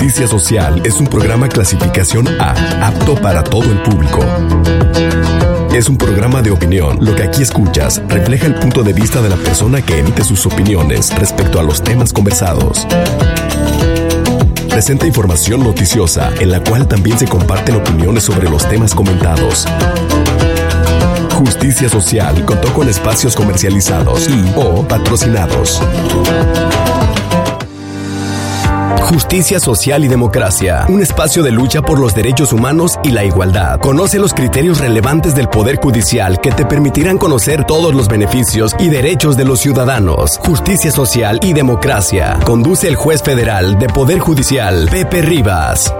Justicia Social es un programa clasificación A, apto para todo el público. Es un programa de opinión. Lo que aquí escuchas refleja el punto de vista de la persona que emite sus opiniones respecto a los temas conversados. Presenta información noticiosa, en la cual también se comparten opiniones sobre los temas comentados. Justicia Social contó con espacios comercializados y/o patrocinados. Justicia Social y Democracia, un espacio de lucha por los derechos humanos y la igualdad. Conoce los criterios relevantes del Poder Judicial que te permitirán conocer todos los beneficios y derechos de los ciudadanos. Justicia Social y Democracia. Conduce el juez federal de Poder Judicial, Pepe Rivas.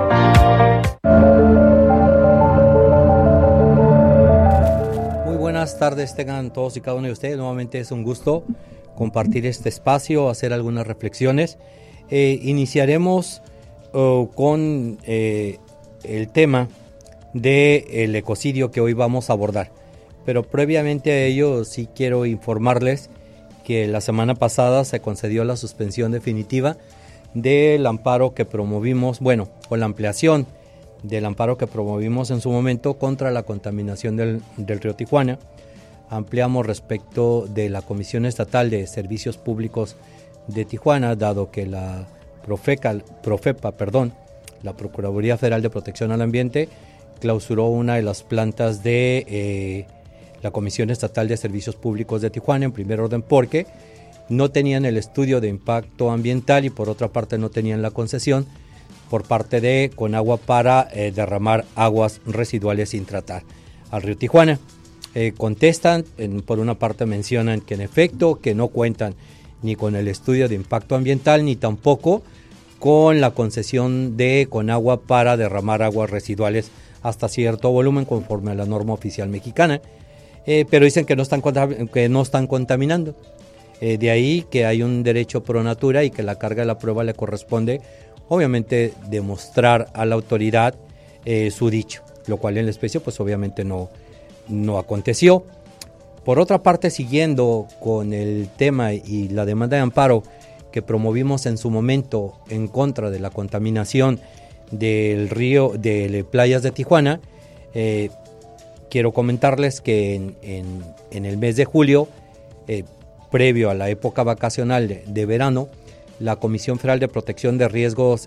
Muy buenas tardes tengan todos y cada uno de ustedes. Nuevamente es un gusto compartir este espacio, hacer algunas reflexiones. Iniciaremos con el tema del ecocidio que hoy vamos a abordar. Pero previamente a ello sí quiero informarles que la semana pasada se concedió la suspensión definitiva del amparo que promovimos, o la ampliación del amparo que promovimos en su momento contra la contaminación del río Tijuana. Ampliamos respecto de la Comisión Estatal de Servicios Públicos de Tijuana, dado que la Profepa, la Procuraduría Federal de Protección al Ambiente, clausuró una de las plantas de la Comisión Estatal de Servicios Públicos de Tijuana en primer orden porque no tenían el estudio de impacto ambiental y por otra parte no tenían la concesión por parte de Conagua para derramar aguas residuales sin tratar al río Tijuana. Contestan, por una parte mencionan que en efecto que no cuentan ni con el estudio de impacto ambiental, ni tampoco con la concesión de Conagua para derramar aguas residuales hasta cierto volumen conforme a la norma oficial mexicana, pero dicen que no están contaminando. De ahí que hay un derecho pro natura y que la carga de la prueba le corresponde, obviamente, demostrar a la autoridad su dicho, lo cual en la especie pues obviamente no aconteció. Por otra parte, siguiendo con el tema y la demanda de amparo que promovimos en su momento en contra de la contaminación del río de playas de Tijuana, quiero comentarles que en el mes de julio, previo a la época vacacional de verano, la Comisión Federal de Protección de Riesgos,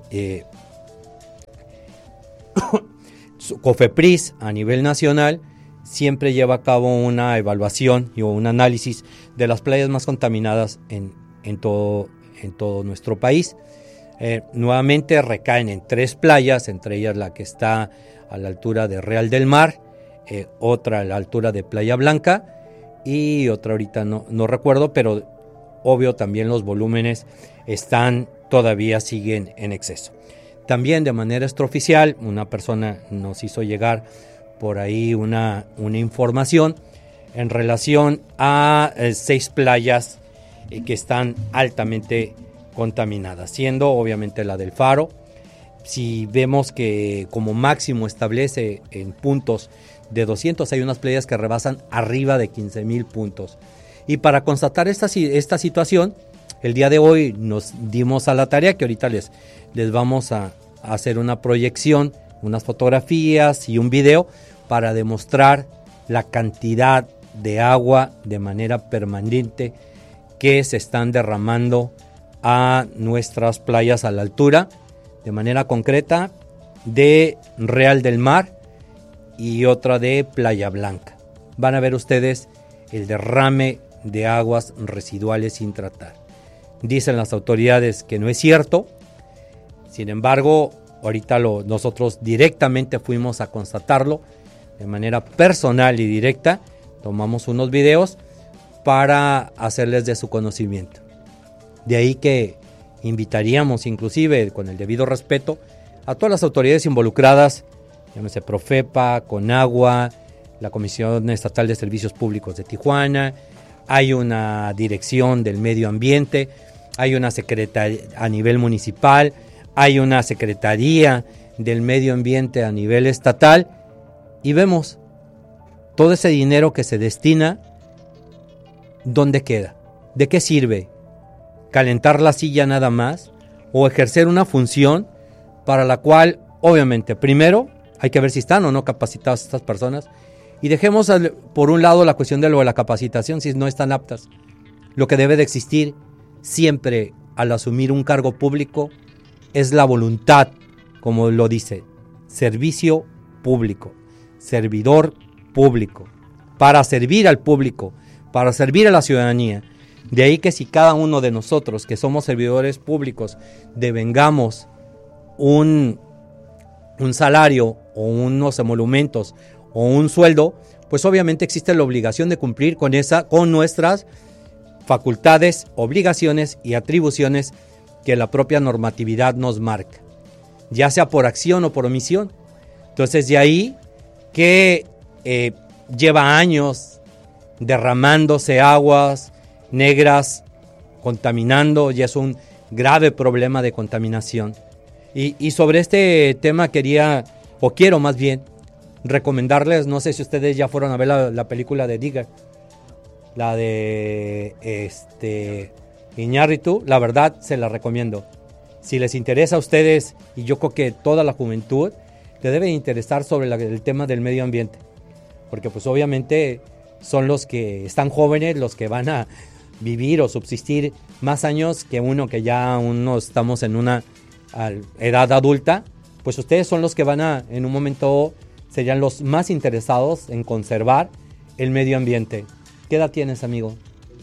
COFEPRIS, a nivel nacional, siempre lleva a cabo una evaluación y un análisis de las playas más contaminadas en todo nuestro país. Nuevamente recaen en 3 playas, entre ellas la que está a la altura de Real del Mar, otra a la altura de Playa Blanca y otra ahorita no recuerdo, pero obvio también los volúmenes todavía siguen en exceso. También de manera extraoficial, una persona nos hizo llegar por ahí una información en relación a 6 playas que están altamente contaminadas, siendo obviamente la del Faro. Si vemos que como máximo establece en puntos de 200, hay unas playas que rebasan arriba de 15,000 puntos. Y para constatar esta situación, el día de hoy nos dimos a la tarea que ahorita les vamos a hacer una proyección, unas fotografías y un video para demostrar la cantidad de agua de manera permanente que se están derramando a nuestras playas a la altura, de manera concreta, de Real del Mar y otra de Playa Blanca. Van a ver ustedes el derrame de aguas residuales sin tratar. Dicen las autoridades que no es cierto. Sin embargo, ahorita nosotros directamente fuimos a constatarlo de manera personal y directa. Tomamos unos videos para hacerles de su conocimiento. De ahí que invitaríamos, inclusive con el debido respeto, a todas las autoridades involucradas, llámese Profepa, Conagua, la Comisión Estatal de Servicios Públicos de Tijuana, hay una dirección del medio ambiente, hay una secretaría a nivel municipal, hay una secretaría del medio ambiente a nivel estatal, y vemos todo ese dinero que se destina, ¿dónde queda? ¿De qué sirve? ¿Calentar la silla nada más? ¿O ejercer una función para la cual, obviamente, primero hay que ver si están o no capacitadas estas personas, y dejemos por un lado la cuestión de lo de la capacitación, si no están aptas. Lo que debe de existir siempre al asumir un cargo público es la voluntad, como lo dice, servicio público, servidor público, para servir al público, para servir a la ciudadanía. De ahí que si cada uno de nosotros que somos servidores públicos devengamos un salario o unos emolumentos o un sueldo, pues obviamente existe la obligación de cumplir con nuestras facultades, obligaciones y atribuciones que la propia normatividad nos marca, ya sea por acción o por omisión. Entonces, de ahí que lleva años derramándose aguas negras, contaminando, y es un grave problema de contaminación. Y sobre este tema quiero más bien recomendarles, no sé si ustedes ya fueron a ver la película de Digger, la de Iñárritu, la verdad se la recomiendo. Si les interesa a ustedes, y yo creo que toda la juventud, le debe interesar sobre el tema del medio ambiente, porque pues obviamente son los que están jóvenes, los que van a vivir o subsistir más años que uno estamos en una edad adulta. Pues ustedes son los que en un momento serían los más interesados en conservar el medio ambiente. ¿Qué edad tienes, amigo?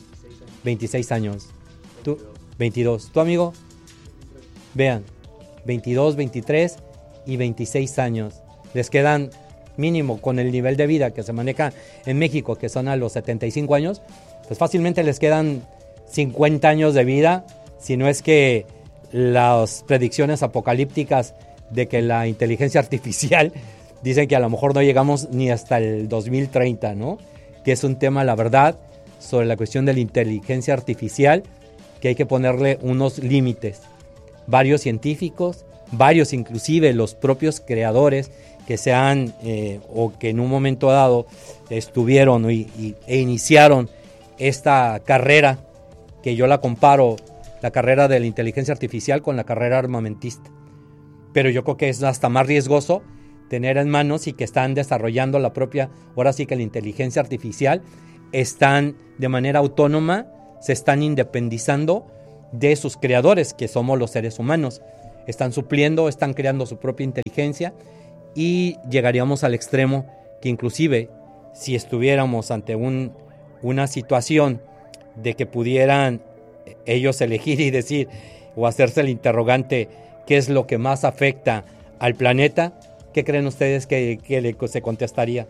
26 años. ¿Tú? 22. ¿Tu amigo? Vean, 22, 23 y 26 años. Les quedan mínimo con el nivel de vida que se maneja en México, que son a los 75 años, pues fácilmente les quedan 50 años de vida, si no es que las predicciones apocalípticas de que la inteligencia artificial dicen que a lo mejor no llegamos ni hasta el 2030, ¿no? Que es un tema, la verdad, sobre la cuestión de la inteligencia artificial, que hay que ponerle unos límites. Varios científicos, varios inclusive los propios creadores que o que en un momento dado estuvieron e iniciaron esta carrera, que yo la comparo, la carrera de la inteligencia artificial con la carrera armamentista. Pero yo creo que es hasta más riesgoso tener en manos y que están desarrollando ahora sí que la inteligencia artificial, están de manera autónoma, se están independizando de sus creadores, que somos los seres humanos. Están supliendo, están creando su propia inteligencia, y llegaríamos al extremo que inclusive si estuviéramos ante una situación de que pudieran ellos elegir y decir o hacerse el interrogante qué es lo que más afecta al planeta, ¿qué creen ustedes que se contestaría?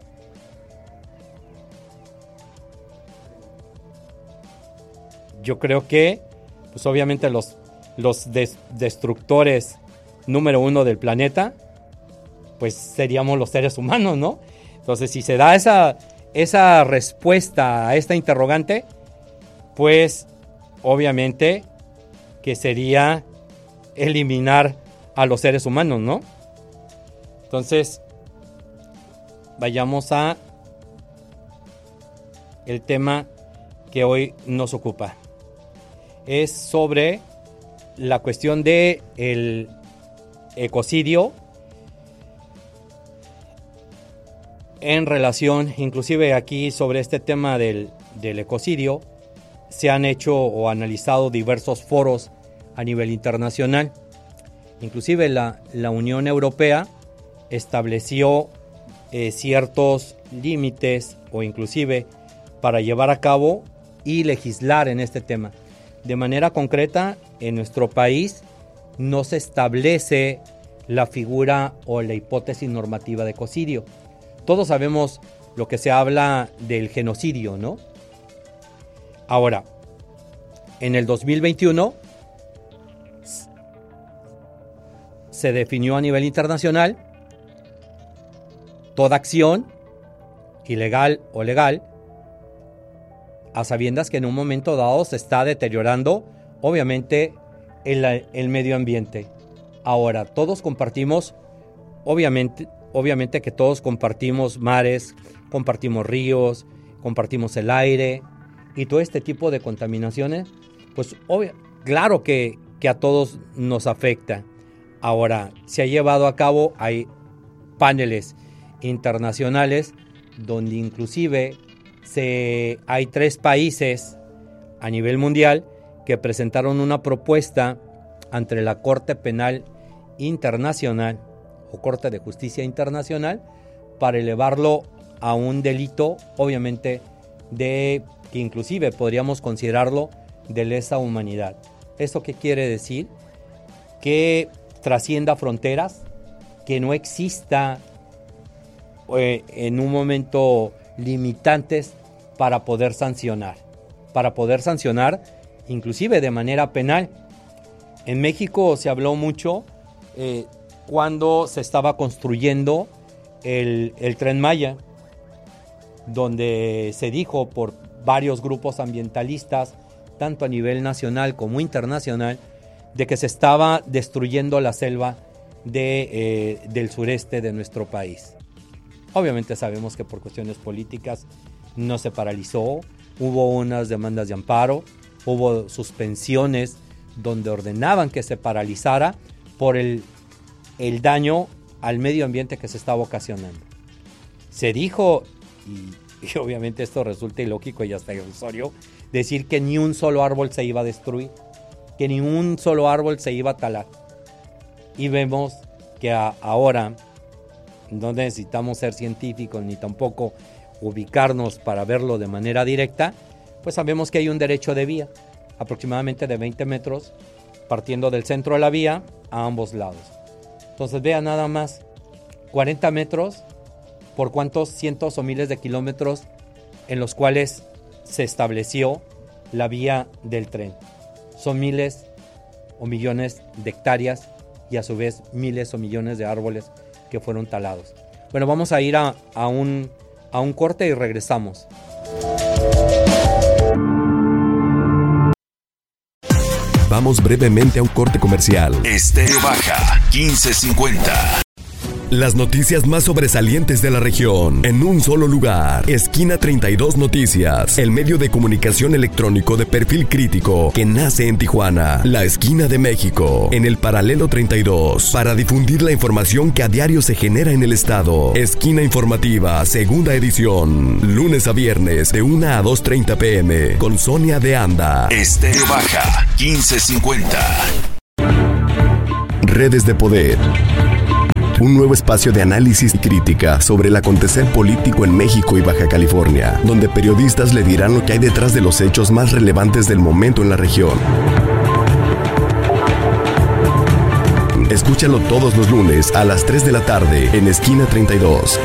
Yo creo que pues obviamente los destructores número uno del planeta pues seríamos los seres humanos, ¿no? Entonces, si se da esa respuesta a esta interrogante, pues obviamente que sería eliminar a los seres humanos, ¿no? Entonces, vayamos a el tema que hoy nos ocupa. Es sobre la cuestión de el ecocidio, en relación, inclusive aquí sobre este tema del ecocidio, se han hecho o analizado diversos foros a nivel internacional. Inclusive la Unión Europea estableció ciertos límites o inclusive para llevar a cabo y legislar en este tema. De manera concreta, en nuestro país no se establece la figura o la hipótesis normativa de ecocidio. Todos sabemos lo que se habla del genocidio, ¿no? Ahora, en el 2021 se definió a nivel internacional toda acción ilegal o legal a sabiendas que en un momento dado se está deteriorando, obviamente, el medio ambiente. Ahora, todos compartimos, obviamente que todos compartimos mares, compartimos ríos, compartimos el aire y todo este tipo de contaminaciones, pues claro que a todos nos afecta. Ahora, se ha llevado a cabo, hay paneles internacionales donde inclusive hay 3 países a nivel mundial que presentaron una propuesta ante la Corte Penal Internacional o Corte de Justicia Internacional para elevarlo a un delito, obviamente, que inclusive podríamos considerarlo de lesa humanidad. ¿Esto qué quiere decir? Que trascienda fronteras, que no exista en un momento limitantes para poder sancionar inclusive de manera penal. En México se habló mucho cuando se estaba construyendo el Tren Maya, donde se dijo por varios grupos ambientalistas, tanto a nivel nacional como internacional, de que se estaba destruyendo la selva del sureste de nuestro país. Obviamente sabemos que por cuestiones políticas no se paralizó, hubo unas demandas de amparo, hubo suspensiones donde ordenaban que se paralizara por el daño al medio ambiente que se estaba ocasionando. Se dijo, y obviamente esto resulta ilógico y hasta irrisorio, decir que ni un solo árbol se iba a destruir, que ni un solo árbol se iba a talar. Y vemos que ahora no necesitamos ser científicos ni tampoco ubicarnos para verlo de manera directa, pues sabemos que hay un derecho de vía, aproximadamente de 20 metros, partiendo del centro de la vía a ambos lados. Entonces vea nada más, 40 metros por cuántos cientos o miles de kilómetros en los cuales se estableció la vía del tren. Son miles o millones de hectáreas y a su vez miles o millones de árboles que fueron talados. Bueno, vamos a ir a un corte y regresamos. Vamos brevemente a un corte comercial. Estéreo Baja 1550. Las noticias más sobresalientes de la región en un solo lugar. Esquina 32 Noticias, el medio de comunicación electrónico de perfil crítico que nace en Tijuana, la esquina de México, en el paralelo 32, para difundir la información que a diario se genera en el estado. Esquina informativa, segunda edición, lunes a viernes de 1 a 2:30 p.m. con Sonia de Anda. Estéreo Baja 1550. Redes de Poder. Un nuevo espacio de análisis y crítica sobre el acontecer político en México y Baja California, donde periodistas le dirán lo que hay detrás de los hechos más relevantes del momento en la región. Escúchalo todos los lunes a las 3 de la tarde en Esquina 32.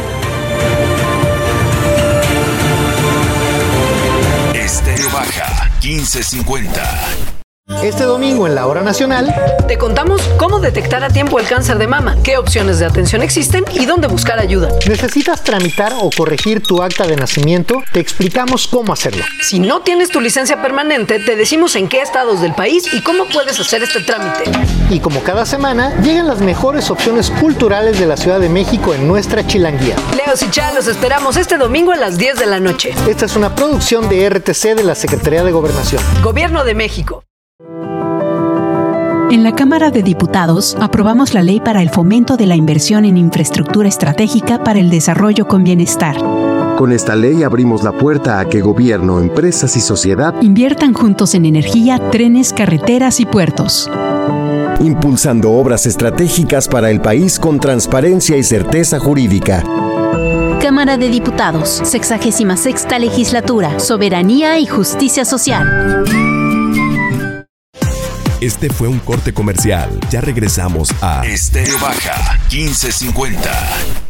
Estéreo Baja 1550. Este domingo en la Hora Nacional te contamos cómo detectar a tiempo el cáncer de mama, qué opciones de atención existen y dónde buscar ayuda. ¿Necesitas tramitar o corregir tu acta de nacimiento? Te explicamos cómo hacerlo. Si no tienes tu licencia permanente, te decimos en qué estados del país y cómo puedes hacer este trámite. Y como cada semana, llegan las mejores opciones culturales de la Ciudad de México en nuestra chilanguía. Leos y Chá, los esperamos este domingo a las 10 de la noche. Esta es una producción de RTC de la Secretaría de Gobernación. Gobierno de México. En la Cámara de Diputados aprobamos la ley para el fomento de la inversión en infraestructura estratégica para el desarrollo con bienestar. Con esta ley abrimos la puerta a que gobierno, empresas y sociedad inviertan juntos en energía, trenes, carreteras y puertos. Impulsando obras estratégicas para el país con transparencia y certeza jurídica. Cámara de Diputados, 66ª Legislatura, Soberanía y Justicia Social. Este fue un corte comercial. Ya regresamos a Estéreo Baja 1550.